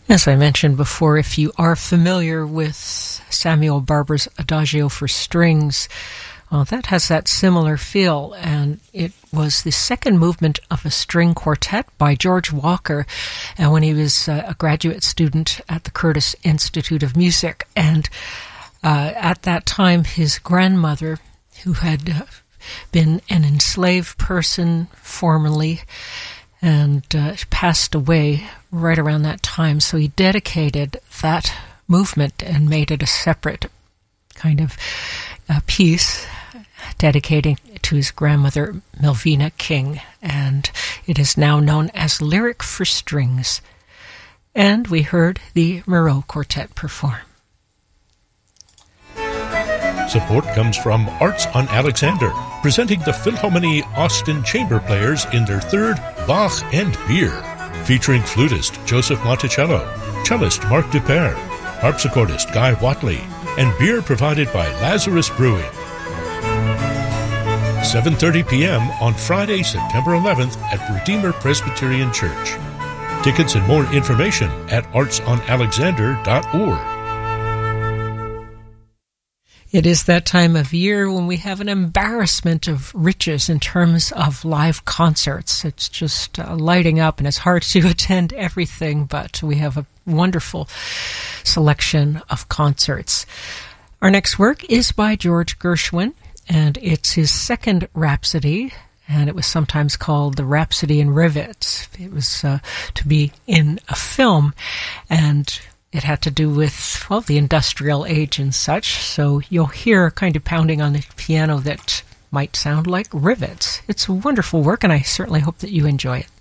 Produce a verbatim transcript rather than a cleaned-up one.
As I mentioned before, if you are familiar with Samuel Barber's Adagio for Strings, well, that has that similar feel, and it was the second movement of a string quartet by George Walker uh, when he was uh, a graduate student at the Curtis Institute of Music. And uh, at that time, his grandmother, who had uh, been an enslaved person formerly, and uh, passed away right around that time. So he dedicated that movement and made it a separate kind of uh, piece, dedicating it to his grandmother, Melvina King. And it is now known as Lyric for Strings. And we heard the Moreau Quartet perform. Support comes from Arts on Alexander, presenting the Philharmonie Austin Chamber Players in their third Bach and Beer, featuring flutist Joseph Monticello, cellist Marc Dupère, harpsichordist Guy Watley, and beer provided by Lazarus Brewing. seven thirty p.m. on Friday, September eleventh at Redeemer Presbyterian Church. Tickets and more information at arts on alexander dot org. It is that time of year when we have an embarrassment of riches in terms of live concerts. It's just uh, lighting up, and it's hard to attend everything, but we have a wonderful selection of concerts. Our next work is by George Gershwin, and it's his second Rhapsody, and it was sometimes called the Rhapsody in Rivets. It was uh, to be in a film, and it had to do with, well, the industrial age and such, so you'll hear kind of pounding on the piano that might sound like rivets. It's a wonderful work, and I certainly hope that you enjoy it.